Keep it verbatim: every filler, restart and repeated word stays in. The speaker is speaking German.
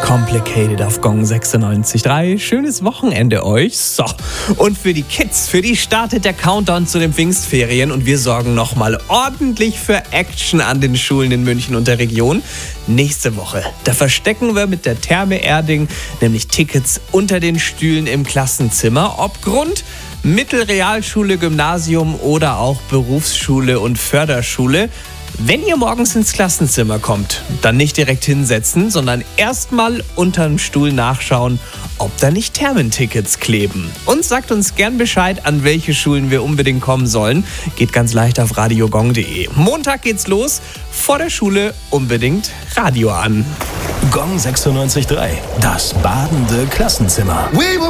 Complicated auf Gong sechsundneunzig Komma drei. Schönes Wochenende euch. So, und für die Kids, für die startet der Countdown zu den Pfingstferien und wir sorgen nochmal ordentlich für Action an den Schulen in München und der Region. Nächste Woche, da verstecken wir mit der Therme Erding nämlich Tickets unter den Stühlen im Klassenzimmer. Ob Grund, Mittelrealschule, Gymnasium oder auch Berufsschule und Förderschule. Wenn ihr morgens ins Klassenzimmer kommt, dann nicht direkt hinsetzen, sondern erstmal unterm Stuhl nachschauen, ob da nicht Thermentickets kleben. Und sagt uns gern Bescheid, an welche Schulen wir unbedingt kommen sollen. Geht ganz leicht auf radiogong punkt de. Montag geht's los. Vor der Schule unbedingt Radio an. Gong sechsundneunzig Komma drei. Das badende Klassenzimmer. We will